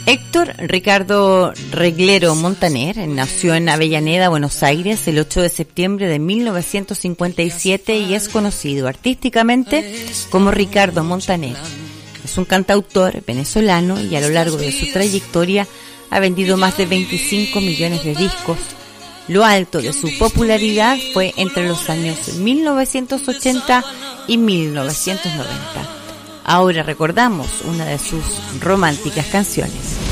Héctor Ricardo Reglero Montaner nació en Avellaneda, Buenos Aires, el 8 de septiembre de 1957 y es conocido artísticamente como Ricardo Montaner. Es un cantautor venezolano y a lo largo de su trayectoria ha vendido más de 25 millones de discos. Lo alto de su popularidad fue entre los años 1980 y 1990. Ahora recordamos una de sus románticas canciones.